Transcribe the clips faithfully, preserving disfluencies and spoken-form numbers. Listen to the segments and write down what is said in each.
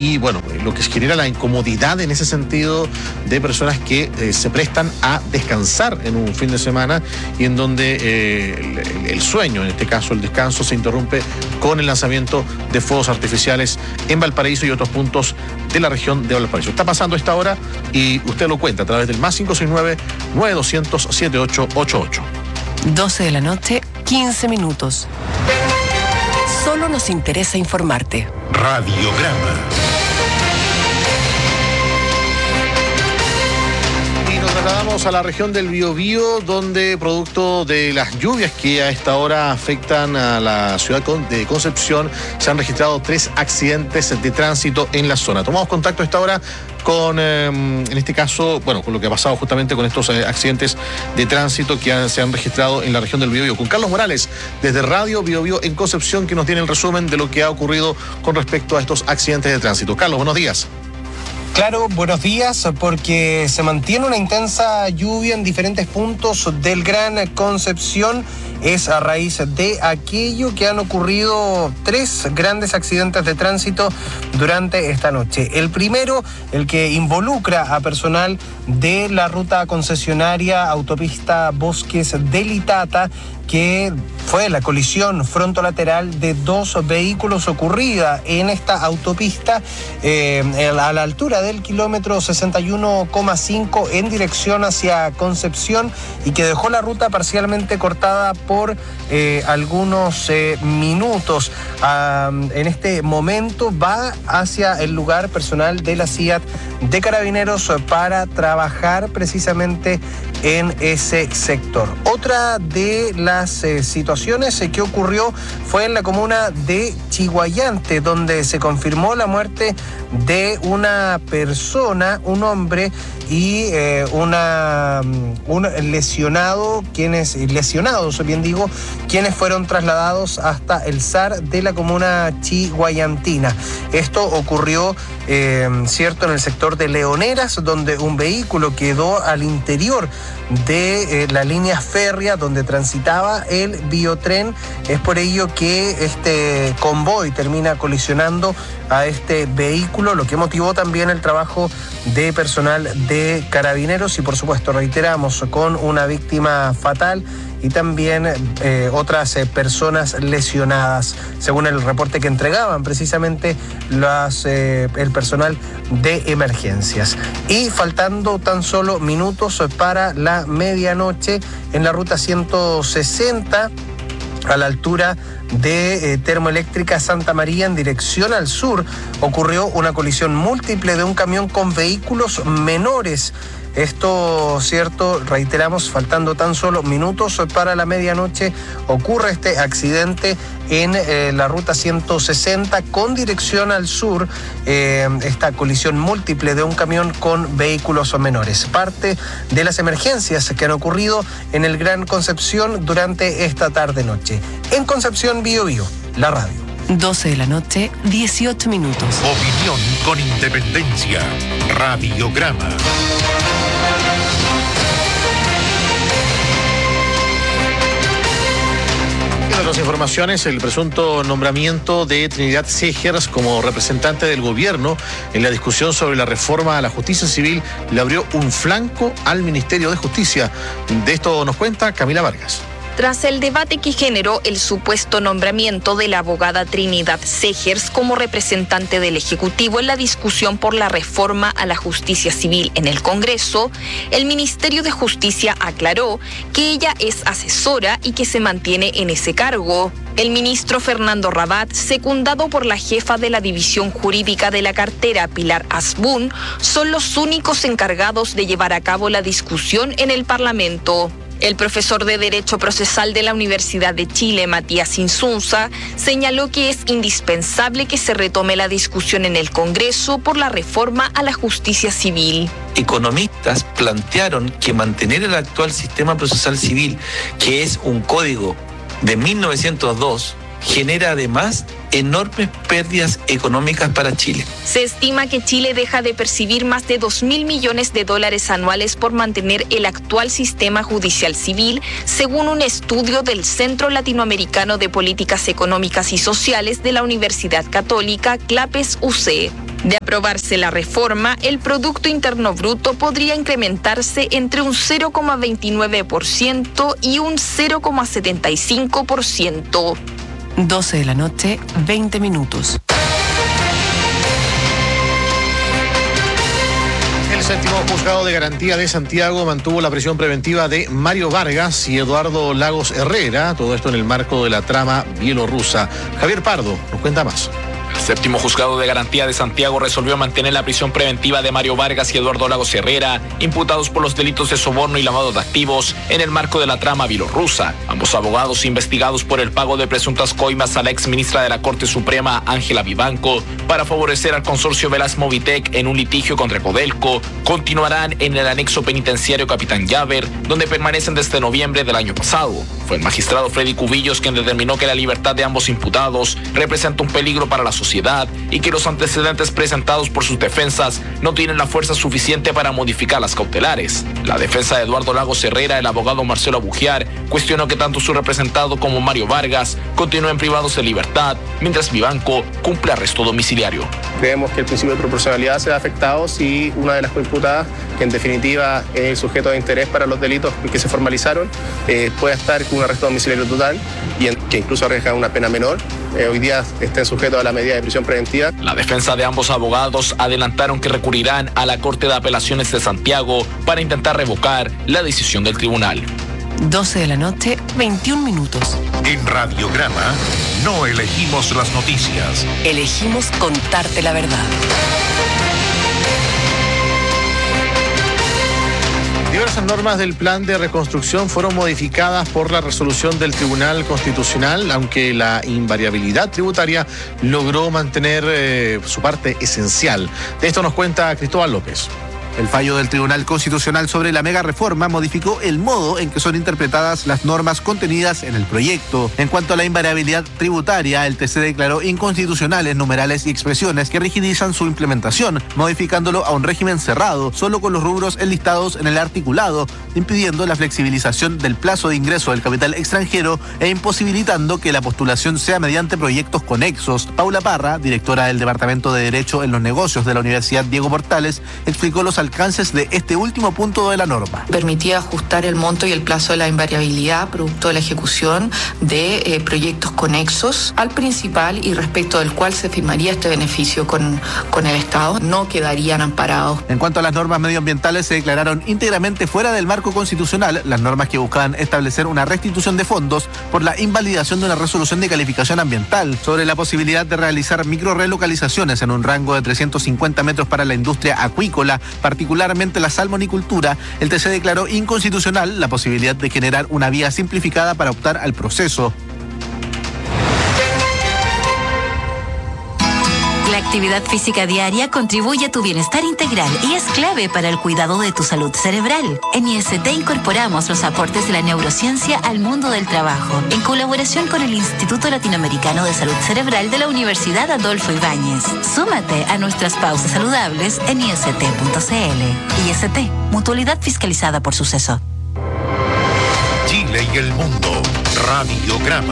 y bueno, lo que genera la incomodidad en ese sentido de personas que eh, se prestan a descansar en un fin de semana y en donde eh, el, el sueño, en este caso el descanso, se interrumpe con el lanzamiento de fuegos artificiales en Valparaíso y otros puntos de la región de Valparaíso. Está pasando esta hora y usted lo cuenta a través del más cinco seis nueve, nueve dos cero cero, siete ocho ocho ocho. doce de la noche, quince minutos. Solo nos interesa informarte. Radiograma. Trasladamos a la región del Biobío, donde producto de las lluvias que a esta hora afectan a la ciudad de Concepción, se han registrado tres accidentes de tránsito en la zona. Tomamos contacto a esta hora con, eh, en este caso, bueno, con lo que ha pasado justamente con estos eh, accidentes de tránsito que han, se han registrado en la región del Biobío. Con Carlos Morales, desde Radio Biobío en Concepción, que nos tiene el resumen de lo que ha ocurrido con respecto a estos accidentes de tránsito. Carlos, buenos días. Claro, buenos días, porque se mantiene una intensa lluvia en diferentes puntos del Gran Concepción. Es a raíz de aquello que han ocurrido tres grandes accidentes de tránsito durante esta noche. El primero, el que involucra a personal de la ruta concesionaria Autopista Bosques del Itata, que fue la colisión frontolateral de dos vehículos ocurrida en esta autopista eh, a la altura del kilómetro sesenta y uno coma cinco en dirección hacia Concepción, y que dejó la ruta parcialmente cortada por eh, algunos eh, minutos. Ah, en este momento va hacia el lugar personal de la C I A T de Carabineros para trabajar precisamente en ese sector. Otra de las eh, situaciones eh, que ocurrió fue en la comuna de Chiguayante, donde se confirmó la muerte de una persona, un hombre, y eh, una, un lesionado, quienes, lesionados, bien digo, quienes fueron trasladados hasta el S A R de la comuna chiguayantina. Esto ocurrió, eh, cierto, en el sector de Leoneras, donde un vehículo quedó al interior de eh, la línea férrea donde transitaba el biotren. Es por ello que este convoy termina colisionando a este vehículo, lo que motivó también el trabajo de personal de Carabineros y, por supuesto, reiteramos, con una víctima fatal y también eh, otras eh, personas lesionadas, según el reporte que entregaban precisamente las, eh, el personal de emergencias. Y faltando tan solo minutos para la medianoche, en la ruta ciento sesenta, a la altura de eh, Termoeléctrica Santa María en dirección al sur, ocurrió una colisión múltiple de un camión con vehículos menores. Esto, cierto, reiteramos, faltando tan solo minutos para la medianoche, ocurre este accidente en eh, la ruta ciento sesenta con dirección al sur, eh, esta colisión múltiple de un camión con vehículos menores. Parte de las emergencias que han ocurrido en el Gran Concepción durante esta tarde-noche. En Concepción, Biobío, la radio. doce de la noche, dieciocho minutos. Opinión con independencia. Radiograma. En otras informaciones, el presunto nombramiento de Trinidad Segers como representante del gobierno en la discusión sobre la reforma a la justicia civil le abrió un flanco al Ministerio de Justicia. De esto nos cuenta Camila Vargas. Tras el debate que generó el supuesto nombramiento de la abogada Trinidad Segers como representante del Ejecutivo en la discusión por la reforma a la justicia civil en el Congreso, el Ministerio de Justicia aclaró que ella es asesora y que se mantiene en ese cargo. El ministro Fernando Rabat, secundado por la jefa de la División Jurídica de la cartera, Pilar Asbun, son los únicos encargados de llevar a cabo la discusión en el Parlamento. El profesor de Derecho Procesal de la Universidad de Chile, Matías Insunza, señaló que es indispensable que se retome la discusión en el Congreso por la reforma a la justicia civil. Economistas plantearon que mantener el actual sistema procesal civil, que es un código de mil novecientos dos, genera además enormes pérdidas económicas para Chile. Se estima que Chile deja de percibir más de dos mil millones de dólares anuales por mantener el actual sistema judicial civil, según un estudio del Centro Latinoamericano de Políticas Económicas y Sociales de la Universidad Católica CLAPES U C. De aprobarse la reforma, el Producto Interno Bruto podría incrementarse entre un cero coma veintinueve por ciento y un cero coma setenta y cinco por ciento. doce de la noche, veinte minutos. El séptimo juzgado de garantía de Santiago mantuvo la prisión preventiva de Mario Vargas y Eduardo Lagos Herrera, todo esto en el marco de la trama bielorrusa. Javier Pardo nos cuenta más. El séptimo juzgado de garantía de Santiago resolvió mantener la prisión preventiva de Mario Vargas y Eduardo Lagos Herrera, imputados por los delitos de soborno y lavado de activos en el marco de la trama bielorrusa. Ambos abogados investigados por el pago de presuntas coimas a la ex ministra de la Corte Suprema, Ángela Vivanco, para favorecer al consorcio Velas Movitec en un litigio contra Codelco, continuarán en el anexo penitenciario Capitán Llaver, donde permanecen desde noviembre del año pasado. Fue el magistrado Freddy Cubillos quien determinó que la libertad de ambos imputados representa un peligro para la sociedad y que los antecedentes presentados por sus defensas no tienen la fuerza suficiente para modificar las cautelares. La defensa de Eduardo Lagos Herrera, el abogado Marcelo Abugiar, cuestionó que tanto su representado como Mario Vargas continúen privados de libertad, mientras Vivanco cumple arresto domiciliario. Creemos que el principio de proporcionalidad se ve afectado si una de las coimputadas, que en definitiva es el sujeto de interés para los delitos que se formalizaron, eh, pueda estar con un arresto domiciliario total y en, que incluso arriesga una pena menor. Eh, hoy día estén sujetos a la medida de prisión preventiva. La defensa de ambos abogados adelantaron que recurrirán a la Corte de Apelaciones de Santiago para intentar revocar la decisión del tribunal. doce de la noche, veintiún minutos. En Radiograma no elegimos las noticias. Elegimos contarte la verdad. Diversas normas del plan de reconstrucción fueron modificadas por la resolución del Tribunal Constitucional, aunque la invariabilidad tributaria logró mantener eh, su parte esencial. De esto nos cuenta Cristóbal López. El fallo del Tribunal Constitucional sobre la mega reforma modificó el modo en que son interpretadas las normas contenidas en el proyecto. En cuanto a la invariabilidad tributaria, el T C declaró inconstitucionales numerales y expresiones que rigidizan su implementación, modificándolo a un régimen cerrado, solo con los rubros enlistados en el articulado, impidiendo la flexibilización del plazo de ingreso del capital extranjero e imposibilitando que la postulación sea mediante proyectos conexos. Paula Parra, directora del Departamento de Derecho en los Negocios de la Universidad Diego Portales, explicó los alcances de este último punto de la norma. Permitía ajustar el monto y el plazo de la invariabilidad producto de la ejecución de eh, proyectos conexos al principal y respecto del cual se firmaría este beneficio con, con el Estado. No quedarían amparados. En cuanto a las normas medioambientales, se declararon íntegramente fuera del marco constitucional las normas que buscaban establecer una restitución de fondos por la invalidación de una resolución de calificación ambiental sobre la posibilidad de realizar microrelocalizaciones en un rango de trescientos cincuenta metros para la industria acuícola, particularmente la salmonicultura. El T C declaró inconstitucional la posibilidad de generar una vía simplificada para optar al proceso. La actividad física diaria contribuye a tu bienestar integral y es clave para el cuidado de tu salud cerebral. En I S T incorporamos los aportes de la neurociencia al mundo del trabajo, en colaboración con el Instituto Latinoamericano de Salud Cerebral de la Universidad Adolfo Ibáñez. Súmate a nuestras pausas saludables en I S T punto C L. I S T, mutualidad fiscalizada por Suceso. Chile y el mundo. Radiograma.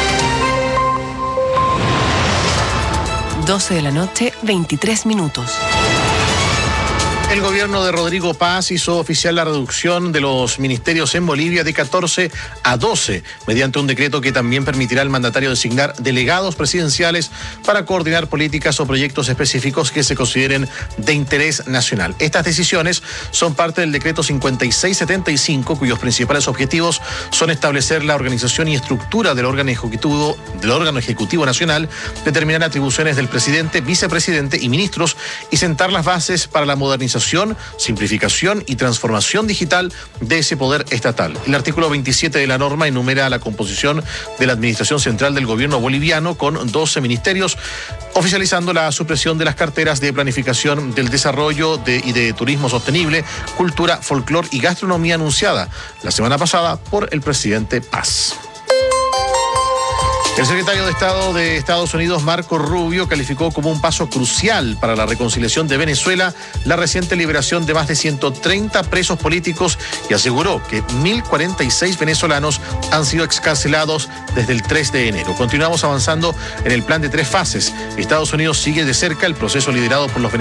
doce de la noche, veintitrés minutos. El gobierno de Rodrigo Paz hizo oficial la reducción de los ministerios en Bolivia de catorce a doce, mediante un decreto que también permitirá al mandatario designar delegados presidenciales para coordinar políticas o proyectos específicos que se consideren de interés nacional. Estas decisiones son parte del decreto cincuenta y seis setenta y cinco, cuyos principales objetivos son establecer la organización y estructura del órgano ejecutivo, del órgano ejecutivo nacional, determinar atribuciones del presidente, vicepresidente y ministros y sentar las bases para la modernización, simplificación y transformación digital de ese poder estatal. El artículo veintisiete de la norma enumera la composición de la Administración Central del Gobierno boliviano con doce ministerios, oficializando la supresión de las carteras de Planificación del Desarrollo de, y de Turismo Sostenible, Cultura, Folclor y Gastronomía anunciada la semana pasada por el presidente Paz. El secretario de Estado de Estados Unidos, Marco Rubio, calificó como un paso crucial para la reconciliación de Venezuela la reciente liberación de más de ciento treinta presos políticos y aseguró que mil cuarenta y seis venezolanos han sido excarcelados desde el tres de enero. Continuamos avanzando en el plan de tres fases. Estados Unidos sigue de cerca el proceso liderado por los venezolanos